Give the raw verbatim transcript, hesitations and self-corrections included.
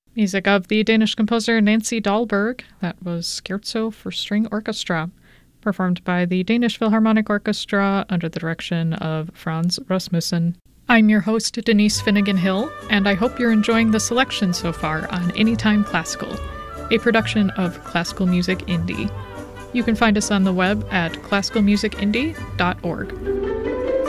Music of the Danish composer Nancy Dahlberg. That was Scherzo for String Orchestra, performed by the Danish Philharmonic Orchestra under the direction of Frans Rasmussen. I'm your host, Denise Finnegan Hill, and I hope you're enjoying the selection so far on Anytime Classical, a production of Classical Music Indie. You can find us on the web at classical music indie dot org.